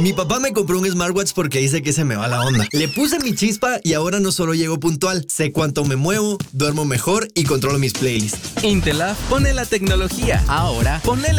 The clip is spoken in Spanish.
Mi papá me compró un smartwatch porque dice que se me va la onda. Le puse mi chispa y ahora no solo llego puntual, sé cuánto me muevo, duermo mejor y controlo mis playlists. Intelaf pone la tecnología. Ahora ponle